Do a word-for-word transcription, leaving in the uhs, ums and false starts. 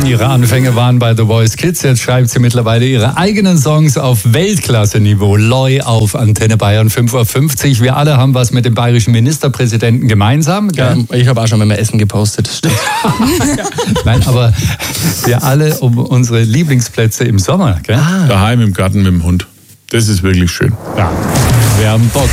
Ihre Anfänge waren bei The Voice Kids. Jetzt schreibt sie mittlerweile ihre eigenen Songs auf Weltklasse-Niveau. Loi auf Antenne Bayern fünf Uhr fünfzig. Wir alle haben was mit dem bayerischen Ministerpräsidenten gemeinsam. Ja, ich habe auch schon mal Essen gepostet. Das stimmt. Nein, aber wir alle um unsere Lieblingsplätze im Sommer. Gell? Ah. Daheim im Garten mit dem Hund. Das ist wirklich schön. Ja, wir haben Bock.